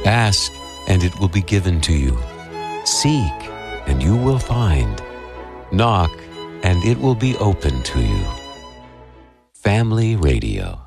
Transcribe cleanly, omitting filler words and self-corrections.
Ask, and it will be given to you. Seek, and you will find. Knock, and it will be open to you. Family Radio.